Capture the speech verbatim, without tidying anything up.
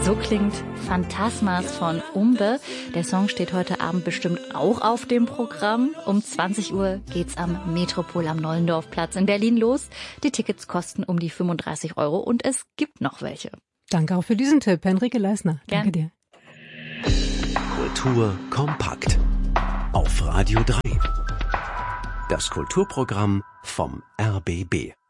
So klingt Phantasmas von Umbe. Der Song steht heute Abend bestimmt auch auf dem Programm. Um zwanzig Uhr geht's am Metropol am Nollendorfplatz in Berlin los. Die Tickets kosten um die fünfunddreißig Euro und es gibt noch welche. Danke auch für diesen Tipp, Henrike Leisner. Danke dir. Kultur kompakt auf Radio drei. Das Kulturprogramm vom R B B.